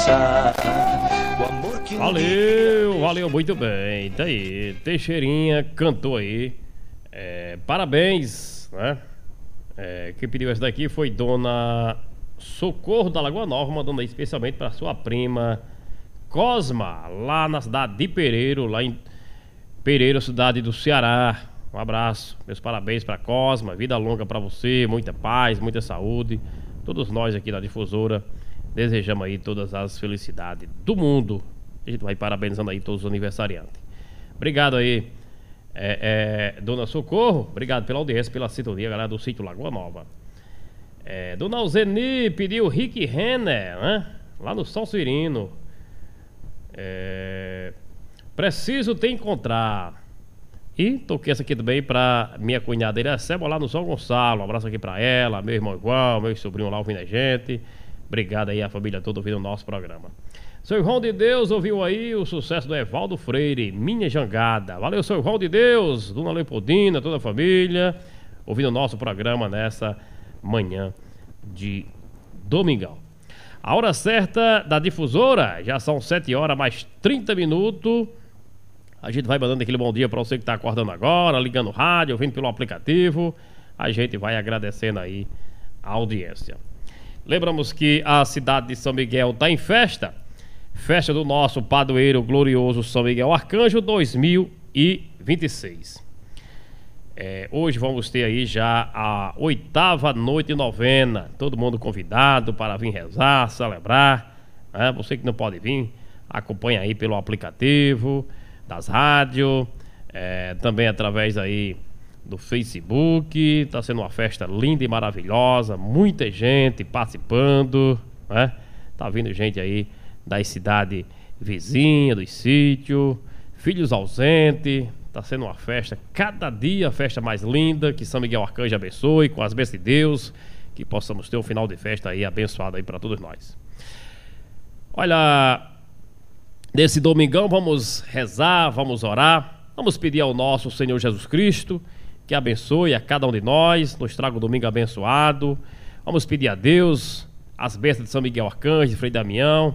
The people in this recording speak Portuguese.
Valeu, muito bem. Tá aí, Teixeirinha cantou aí. Parabéns, né? Quem pediu essa daqui foi Dona Socorro da Lagoa Nova, mandando aí especialmente para sua prima Cosma, lá na cidade de Pereiro, lá em Pereiro, cidade do Ceará. Um abraço, meus parabéns para Cosma, vida longa para você, muita paz, muita saúde. Todos nós aqui da Difusora desejamos aí todas as felicidades do mundo. A gente vai parabenizando aí todos os aniversariantes. Obrigado aí, Dona Socorro. Obrigado pela audiência, pela sintonia, galera do sítio Lagoa Nova. Dona Alzeni pediu Rick Renner, né? Lá no São Cirino. Preciso te encontrar. E toquei essa aqui também pra minha cunhada Iracema lá no São Gonçalo. Um abraço aqui pra ela, meu irmão igual, meu sobrinho lá ouvindo a gente. Obrigado aí a família toda ouvindo o nosso programa. Seu João de Deus ouviu aí o sucesso do Evaldo Freire, Minha Jangada. Valeu, seu João de Deus, Dona Leopoldina, toda a família, ouvindo o nosso programa nessa manhã de domingão. A hora certa da Difusora, já são 7 horas mais 30 minutos. A gente vai mandando aquele bom dia para você que está acordando agora, ligando o rádio, ouvindo pelo aplicativo. A gente vai agradecendo aí a audiência. Lembramos que a cidade de São Miguel está em festa. Festa do nosso padroeiro glorioso São Miguel Arcanjo 2026. Hoje vamos ter aí já a 8ª noite novena. Todo mundo convidado para vir rezar, celebrar, né? Você que não pode vir, acompanha aí pelo aplicativo das rádios, também através aí do Facebook. Está sendo uma festa linda e maravilhosa, muita gente participando, né? Tá vindo gente aí das cidades vizinhas, dos sítios, filhos ausentes. Tá sendo uma festa, cada dia a festa mais linda. Que São Miguel Arcanjo abençoe, com as bênçãos de Deus, que possamos ter um final de festa aí abençoado aí para todos nós. Olha, nesse domingão vamos rezar, vamos orar, vamos pedir ao nosso Senhor Jesus Cristo que abençoe a cada um de nós, nos traga um domingo abençoado. Vamos pedir a Deus as bênçãos de São Miguel Arcanjo, de Frei Damião,